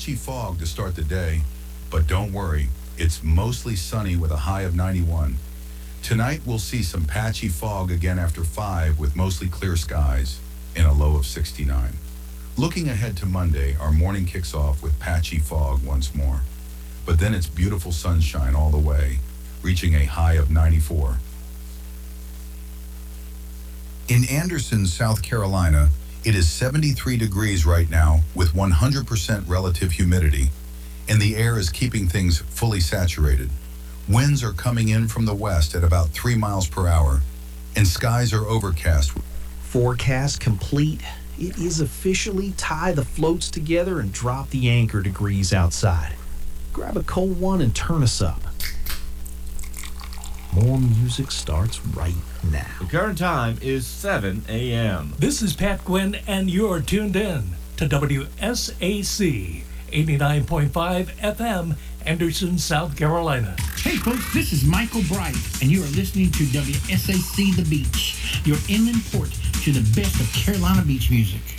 patchy fog to start the day, but don't worry, it's mostly sunny with a high of 91. Tonight we'll see some patchy fog again after 5 with mostly clear skies and a low of 69. Looking ahead to Monday, our morning kicks off with patchy fog once more. But then it's beautiful sunshine all the way, reaching a high of 94. In Anderson, South Carolina, it is 73 degrees right now with 100% relative humidity, and the air is keeping things fully saturated. Winds are coming in from the west at about 3 miles per hour, and skies are overcast. Forecast complete. It is officially tie the floats together and drop the anchor degrees outside. Grab a cold one and turn us up. More music starts right now. The current time is 7 a.m. This is Pat Gwynn, and you're tuned in to WSAC 89.5 FM, Anderson, South Carolina. Hey folks, this is Michael Bright, and you are listening to WSAC The Beach, your inland port to the best of Carolina beach music.